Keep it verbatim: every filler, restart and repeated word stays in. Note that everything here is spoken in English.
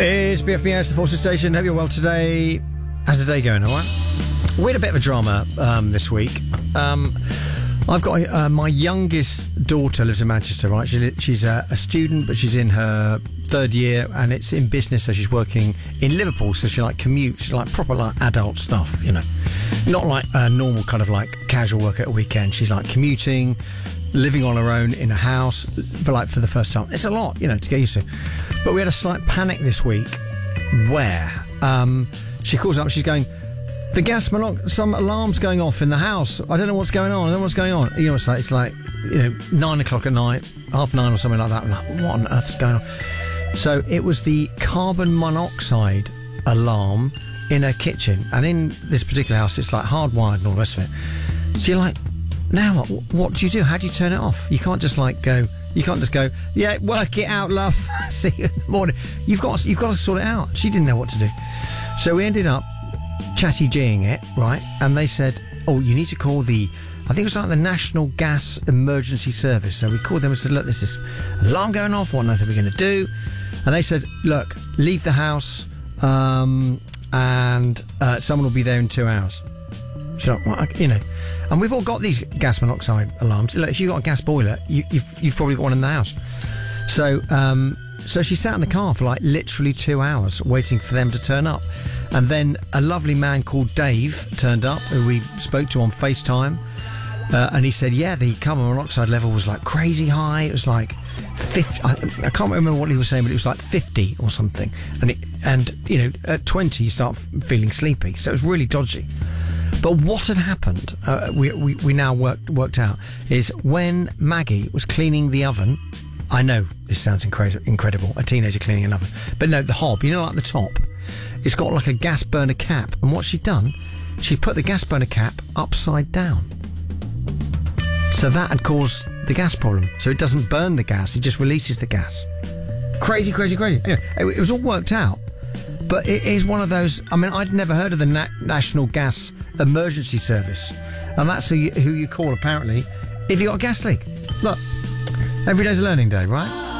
It's B F B S, the Forces Station. Hope you're well today. How's the day going, all right? We had a bit of a drama um, this week. Um, I've got uh, my youngest daughter lives in Manchester, right? She, she's a, a student, but she's in her third year, and it's in business, so she's working in Liverpool, so she like commutes, like proper like adult stuff, you know, not like a normal kind of like casual work at a weekend. She's like commuting, living on her own in a house for like for the first time. It's a lot, you know, to get used to. But we had a slight panic this week where um, she calls up, she's going, the gas monox- some alarm's going off in the house. I don't know what's going on. I don't know what's going on. You know, it's like, it's like, you know, nine o'clock at night, half nine or something like that. I'm like, what on earth is going on? So it was the carbon monoxide alarm in her kitchen. And in this particular house, it's like hardwired and all the rest of it. So you're like, now what? What do you do? How do you turn it off? You can't just like go, you can't just go, yeah, work it out, love. See you in the morning. You've got, you've got to sort it out. She didn't know what to do. So we ended up chatty G'ing it, right? And they said, oh, you need to call the, I think it was like the National Gas Emergency Service. So we called them and said, look, there's this alarm going off. What on earth are we going to do? And they said, look, leave the house um, and uh, someone will be there in two hours. So, well, you know, and we've all got these gas monoxide alarms. Look, if you've got a gas boiler, you, you've, you've probably got one in the house. So, um, so she sat in the car for like literally two hours waiting for them to turn up. And then a lovely man called Dave turned up, who we spoke to on FaceTime. Uh, and he said, yeah, the carbon monoxide level was like crazy high. It was like fifty. I, I can't remember what he was saying, but it was like fifty or something. And, it, and you know, at twenty, you start f- feeling sleepy. So it was really dodgy. But what had happened, uh, we, we, we now worked, worked out, is when Maggie was cleaning the oven, I know this sounds incre- incredible, a teenager cleaning an oven, but no, the hob, you know, like the top, it's got like a gas burner cap. And what she'd done, she put the gas burner cap upside down. So that had caused the gas problem. So it doesn't burn the gas, it just releases the gas. Crazy, crazy, crazy. Anyway, it was all worked out. But it is one of those, I mean, I'd never heard of the Na- National Gas Emergency Service. And that's who you, who you call, apparently, if you got a gas leak. Look, every day's a learning day, right?